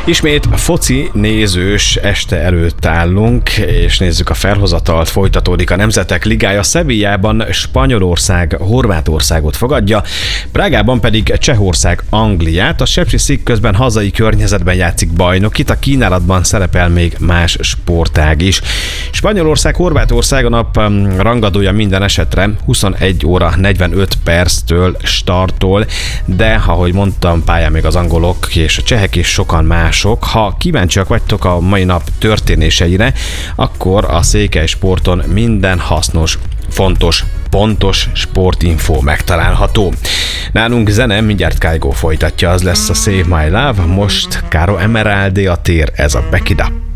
Ismét foci nézős este előtt állunk, és nézzük a felhozatalt. Folytatódik a Nemzetek Ligája. Sevillában Spanyolország Horvátországot fogadja, Prágában pedig Csehország Angliát. A Sepsi közben hazai környezetben játszik bajnokit, a kínálatban szerepel még más sportág is. Spanyolország Horvátország a nap rangadója minden esetre 21 óra 45 perctől startol, de ahogy mondtam, pályán még az angolok és a csehek és sokan mások. Ha kíváncsiak vagytok a mai nap történéseire, akkor a Székely Sporton minden hasznos, fontos, pontos sportinfo megtalálható. Nálunk zene, mindjárt Kygo folytatja, az lesz a Save My Love, most Caro Emeraldi a tér, ez a Back It Up.